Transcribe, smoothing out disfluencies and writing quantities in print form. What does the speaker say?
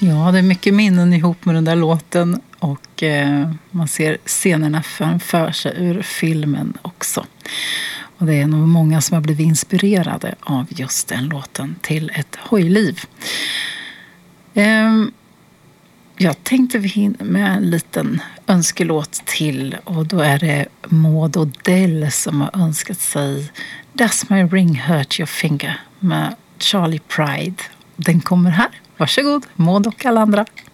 Ja, det är mycket minnen ihop med den där låten och man ser scenerna framför sig ur filmen också. Och det är nog många som har blivit inspirerade av just den låten till ett hojliv. Jag tänkte vi hinner med en liten önskelåt till och då är det Maud Odell som har önskat sig Does My Ring Hurt Your Finger med Charlie Pride. Den kommer här. Varsågod, Maud och alla andra.